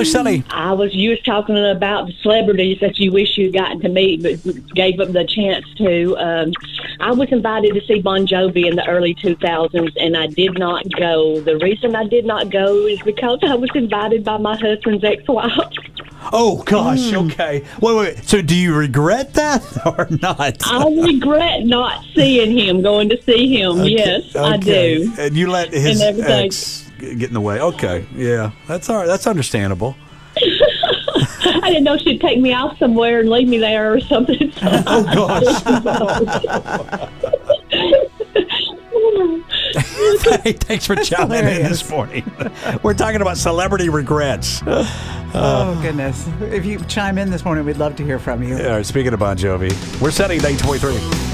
Hello, Shelley. You was talking about the celebrities that you wish you'd gotten to meet, but gave them the chance to. I was invited to see Bon Jovi in the early 2000s, and I did not go. The reason I did not go is because I was invited by my husband's ex-wife. Oh, gosh. Okay. Wait. So do you regret that or not? I regret not seeing him, going to see him. Okay, Yes, I do. And you let his ex get in the way. Okay. Yeah. That's all right. That's understandable. I didn't know she'd take me out somewhere and leave me there or something. Oh, gosh. Hey, thanks for chiming in this morning. We're talking about celebrity regrets. Oh, goodness. If you chime in this morning, we'd love to hear from you. Speaking of Bon Jovi, we're setting 8:23.